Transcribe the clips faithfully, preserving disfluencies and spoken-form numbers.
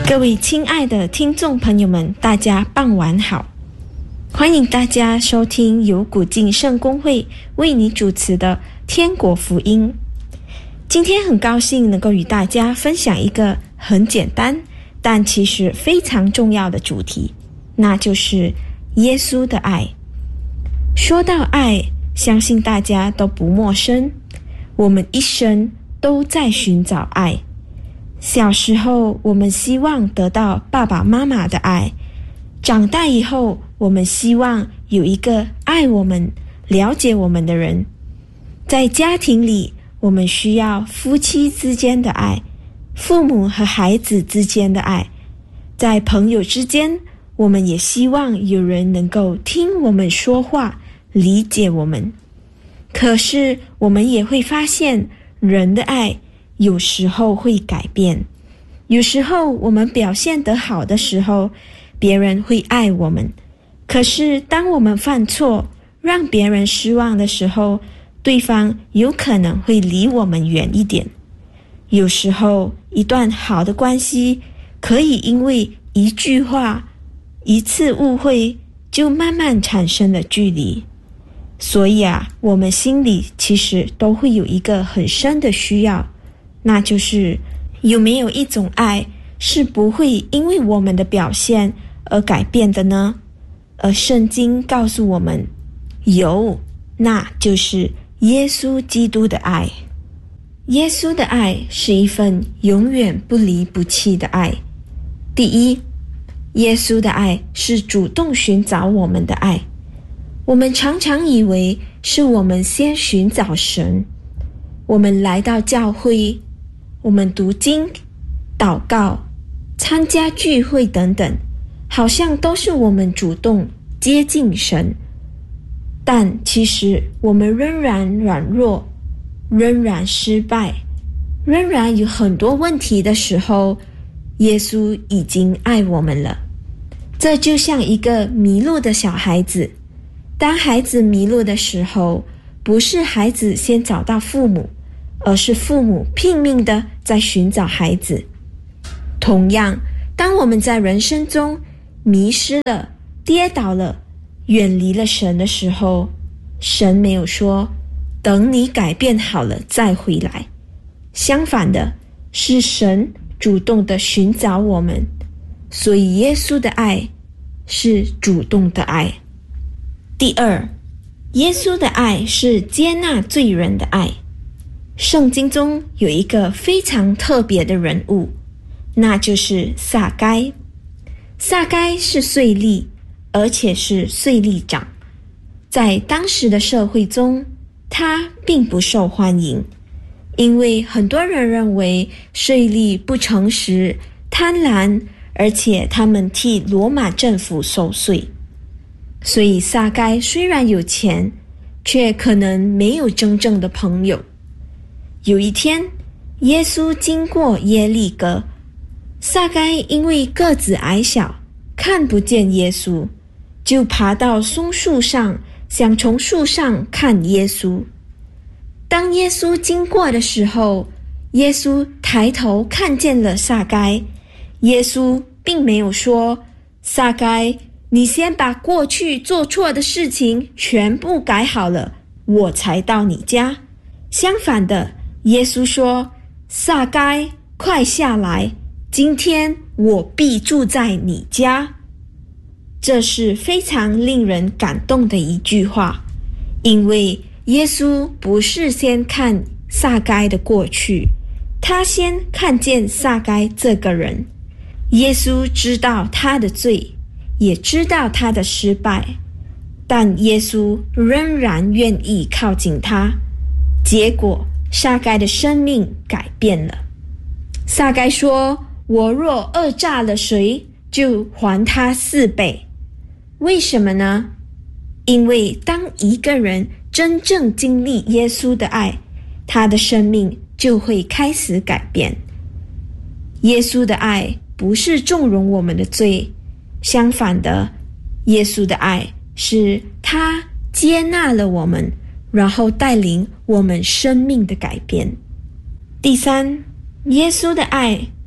各位亲爱的听众朋友们，大家傍晚好，欢迎大家收听由古晋圣公会为你主持的天国福音。今天很高兴能够与大家分享一个很简单但其实非常重要的主题，那就是耶稣的爱。说到爱，相信大家都不陌生，我们一生都在寻找爱。小时候，我们希望得到爸爸妈妈的爱；长大以后，我们希望有一个爱我们、了解我们的人。在家庭里，我们需要夫妻之间的爱，父母和孩子之间的爱。在朋友之间，我们也希望有人能够听我们说话，理解我们。可是，我们也会发现，人的爱有时候会改变，有时候我们表现得好的时候，别人会爱我们。可是当我们犯错，让别人失望的时候，对方有可能会离我们远一点。有时候一段好的关系，可以因为一句话、一次误会，就慢慢产生了距离。所以啊，我们心里其实都会有一个很深的需要，那就是有没有一种爱是不会因为我们的表现而改变的呢？而圣经告诉我们，有，那就是耶稣基督的爱。耶稣的爱是一份永远不离不弃的爱。第一，耶稣的爱是主动寻找我们的爱。我们常常以为是我们先寻找神，我们来到教会，我们读经、祷告、参加聚会等等，好像都是我们主动接近神。但其实我们仍然软弱，仍然失败，仍然有很多问题的时候，耶稣已经爱我们了。这就像一个迷路的小孩子，当孩子迷路的时候，不是孩子先找到父母，而是父母拼命的在寻找孩子。同样，当我们在人生中迷失了、跌倒了、远离了神的时候，神没有说等你改变好了再回来，相反的，是神主动的寻找我们。所以耶稣的爱是主动的爱。第二，耶稣的爱是接纳罪人的爱。圣经中有一个非常特别的人物，那就是撒该。撒该是税吏，而且是税吏长。在当时的社会中，他并不受欢迎，因为很多人认为税吏不诚实、贪婪，而且他们替罗马政府收税。所以撒该虽然有钱，却可能没有真正的朋友。有一天，耶稣经过耶利哥，撒该因为个子矮小，看不见耶稣，就爬到松树上，想从树上看耶稣。当耶稣经过的时候，耶稣抬头看见了撒该。耶稣并没有说，撒该，你先把过去做错的事情全部改好了，我才到你家。相反的，耶稣说，撒该，快下来，今天我必住在你家。这是非常令人感动的一句话，因为耶稣不是先看撒该的过去，他先看见撒该这个人。耶稣知道他的罪，也知道他的失败，但耶稣仍然愿意靠近他。结果撒该的生命改变了。撒该说，我若讹诈了谁，就还他四倍。为什么呢？因为当一个人真正经历耶稣的爱，他的生命就会开始改变。耶稣的爱不是纵容我们的罪，相反的，耶稣的爱是他接纳了我们，然后带领我们生命的改变。第三，耶稣的爱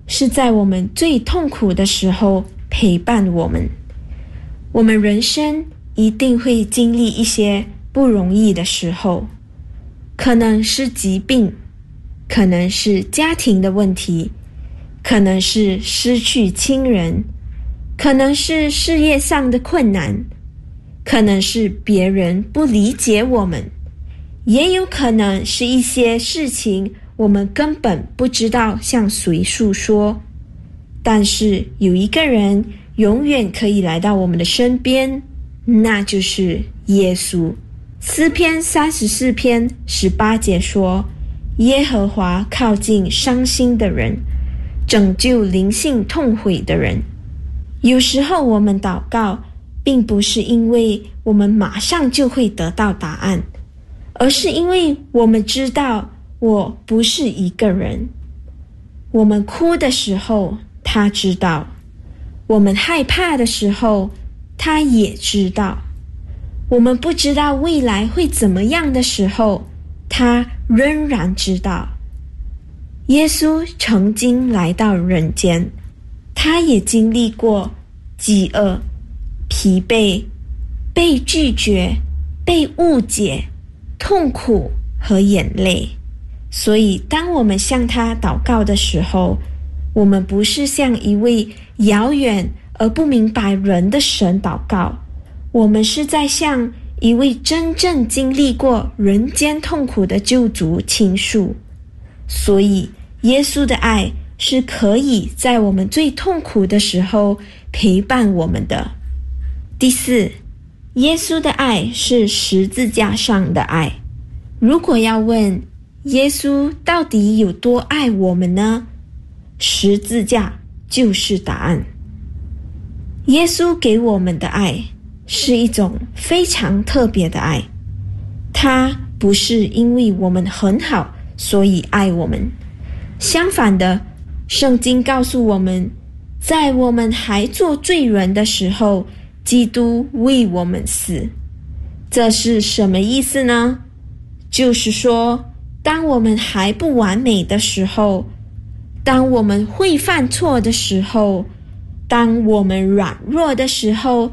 是在我们最痛苦的时候陪伴我们。我们人生一定会经历一些不容易的时候，可能是疾病，可能是家庭的问题，可能是失去亲人，可能是事业上的困难，可能是别人不理解我们，也有可能是一些事情我们根本不知道向谁诉说。但是有一个人永远可以来到我们的身边，那就是耶稣。诗篇三十四篇十八节说，耶和华靠近伤心的人，拯救灵性痛悔的人。有时候我们祷告并不是因为我们马上就会得到答案，而是因为我们知道我不是一个人。我们哭的时候他知道，我们害怕的时候他也知道，我们不知道未来会怎么样的时候他仍然知道。耶稣曾经来到人间，他也经历过饥饿、疲惫、被拒绝、被误解、痛苦和眼泪。所以当我们向他祷告的时候，我们不是向一位遥远而不明白人的神祷告，我们是在向一位真正经历过人间痛苦的救主倾诉。所以耶稣的爱是可以在我们最痛苦的时候陪伴我们的。第四，耶稣的爱是十字架上的爱。如果要问耶稣到底有多爱我们呢？十字架就是答案。耶稣给我们的爱是一种非常特别的爱，他不是因为我们很好所以爱我们，相反的，圣经告诉我们，在我们还做罪人的时候，基督为我们死。这是什么意思呢？就是说，当我们还不完美的时候，当我们会犯错的时候，当我们软弱的时候，